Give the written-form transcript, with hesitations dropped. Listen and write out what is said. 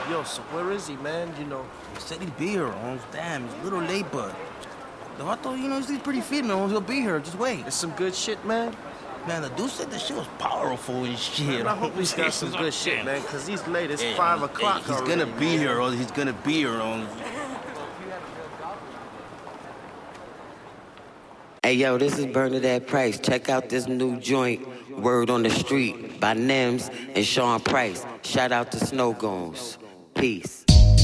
Yo, so where is he, man? You know. He said he'd be here, Holmes. Damn, he's a little late, but... I thought, he's pretty fit, man. He'll be here. Just wait. It's some good shit, man. Man, the dude said the shit was powerful and shit. Man, I hope he's got some good shit, man, because he's late. It's 5 o'clock He's gonna be here, or he's gonna be here, Holmes. Hey, yo, this is Bernadette Price. Check out this new joint, Word on the Street, by Nems and Sean Price. Shout out to Snow Goons. Peace.